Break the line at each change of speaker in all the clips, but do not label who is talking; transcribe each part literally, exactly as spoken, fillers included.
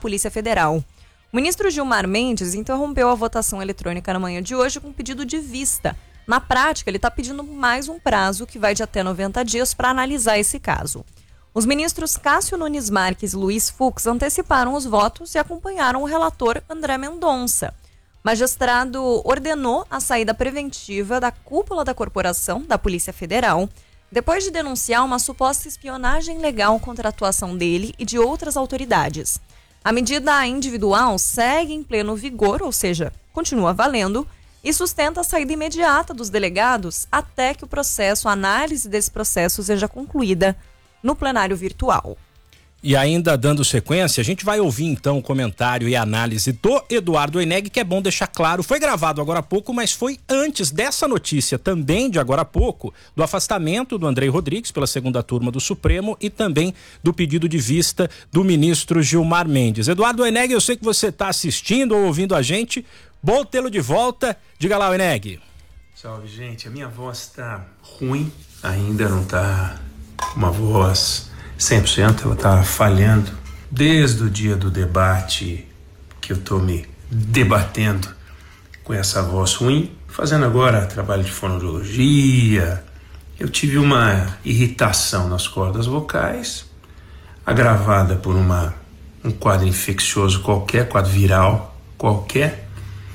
Polícia Federal. O ministro Gilmar Mendes interrompeu a votação eletrônica na manhã de hoje com um pedido de vista. Na prática, ele está pedindo mais um prazo que vai de até noventa dias para analisar esse caso. Os ministros Cássio Nunes Marques e Luiz Fux anteciparam os votos e acompanharam o relator André Mendonça. O magistrado ordenou a saída preventiva da cúpula da corporação, da Polícia Federal, depois de denunciar uma suposta espionagem legal contra a atuação dele e de outras autoridades. A medida individual segue em pleno vigor, ou seja, continua valendo, e sustenta a saída imediata dos delegados até que o processo, a análise desse processo seja concluída no plenário virtual.
E ainda dando sequência, a gente vai ouvir então o comentário e a análise do Eduardo Oineg, que é bom deixar claro, foi gravado agora há pouco, mas foi antes dessa notícia também de agora há pouco, do afastamento do Andrei Rodrigues pela segunda turma do Supremo e também do pedido de vista do ministro Gilmar Mendes. Eduardo Oineg, eu sei que você está assistindo ou ouvindo a gente, bom tê-lo de volta. Diga lá, Oineg.
Salve, gente, a minha voz está ruim, ainda não está uma voz cem por cento, ela tá falhando desde o dia do debate que eu tô me debatendo com essa voz ruim, fazendo agora trabalho de fonologia. Eu tive uma irritação nas cordas vocais, agravada por uma, um quadro infeccioso qualquer, quadro viral qualquer,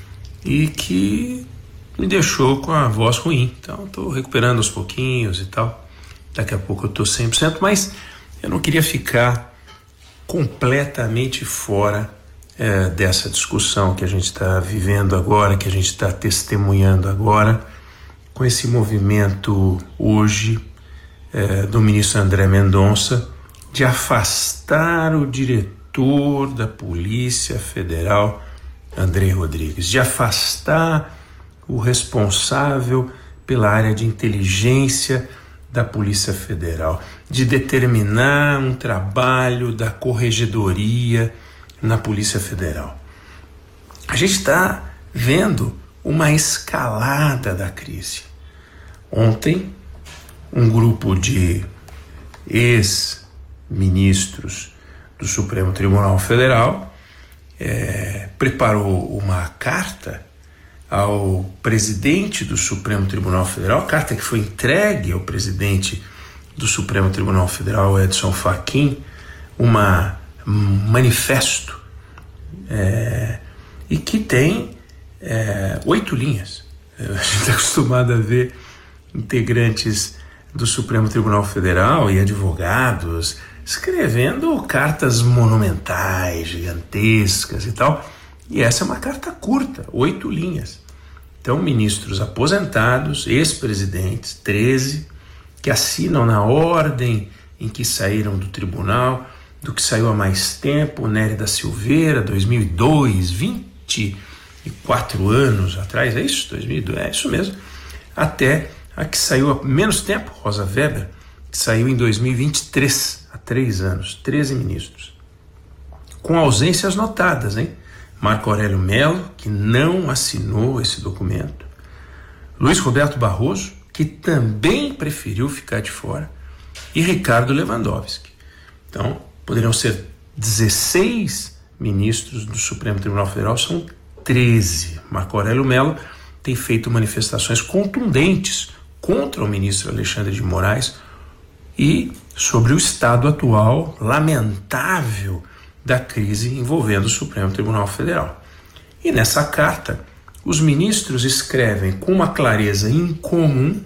e que me deixou com a voz ruim. Então tô recuperando aos pouquinhos e tal. Daqui a pouco eu tô cem por cento, mas eu não queria ficar completamente fora é, dessa discussão que a gente está vivendo agora, que a gente está testemunhando agora, com esse movimento hoje é, do ministro André Mendonça de afastar o diretor da Polícia Federal, Andrei Rodrigues, de afastar o responsável pela área de inteligência da Polícia Federal, de determinar um trabalho da corregedoria na Polícia Federal. A gente está vendo uma escalada da crise. Ontem, um grupo de ex-ministros do Supremo Tribunal Federal é, preparou uma carta ao presidente do Supremo Tribunal Federal, carta que foi entregue ao presidente do Supremo Tribunal Federal, Edson Fachin, uma, um manifesto é, e que tem é, oito linhas. A gente está acostumado a ver integrantes do Supremo Tribunal Federal e advogados escrevendo cartas monumentais, gigantescas e tal. E essa é uma carta curta, oito linhas. Então, ministros aposentados, ex-presidentes, treze, que assinam na ordem em que saíram do tribunal, do que saiu há mais tempo, Nery da Silveira, dois mil e dois, vinte e quatro anos atrás, é isso? dois mil e dois, é isso mesmo. Até a que saiu há menos tempo, Rosa Weber, que saiu em dois mil e vinte e três, há três anos, treze ministros. Com ausências notadas, hein? Marco Aurélio Mello, que não assinou esse documento, Luiz Roberto Barroso, que também preferiu ficar de fora, e Ricardo Lewandowski. Então, poderiam ser dezesseis ministros do Supremo Tribunal Federal, são treze. Marco Aurélio Mello tem feito manifestações contundentes contra o ministro Alexandre de Moraes e sobre o estado atual, lamentável, da crise envolvendo o Supremo Tribunal Federal. E nessa carta, os ministros escrevem com uma clareza incomum,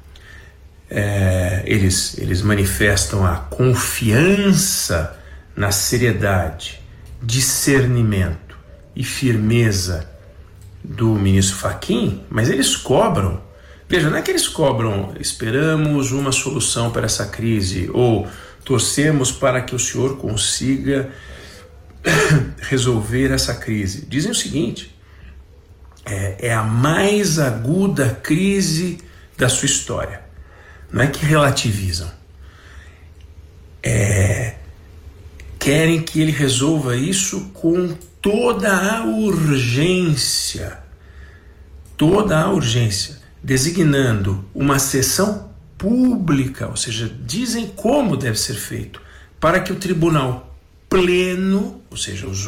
é, eles, eles manifestam a confiança na seriedade, discernimento e firmeza do ministro Fachin, mas eles cobram, veja, não é que eles cobram, esperamos uma solução para essa crise, ou torcemos para que o senhor consiga resolver essa crise. Dizem o seguinte, é, é a mais aguda crise da sua história. Não é que relativizam, é, querem que ele resolva isso com toda a urgência, toda a urgência, designando uma sessão pública, ou seja, dizem como deve ser feito, para que o tribunal pleno, ou seja, os